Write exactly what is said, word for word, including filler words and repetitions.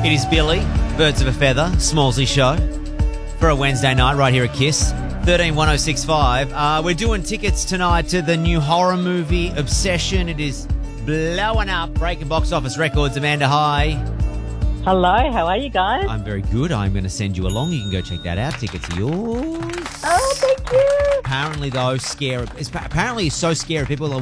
It is Billy, Birds of a Feather, Smallsy Show, for a Wednesday night right here at Kiss. thirteen one oh six five. Uh, we're doing tickets tonight to the new horror movie, Obsession. It is blowing up, breaking box office records. Amanda, hi. Hello, how are you guys? I'm very good. I'm going to send you along. You can go check that out. Tickets are yours. Oh, thank you. Apparently, though, scare. It's, apparently, it's so scary. People are